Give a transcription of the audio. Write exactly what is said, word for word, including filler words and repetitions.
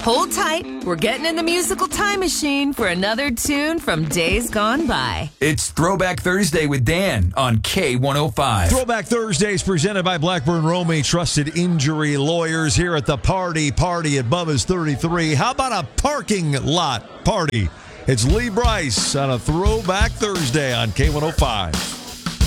Hold tight. We're getting in the musical time machine for another tune from days gone by. It's Throwback Thursday with Dan on K one oh five. Throwback Thursdays presented by Blackburn Romey, trusted injury lawyers here at the Party Party at Bubba's thirty-three. How about a parking lot party? It's Lee Brice on a Throwback Thursday on K one oh five.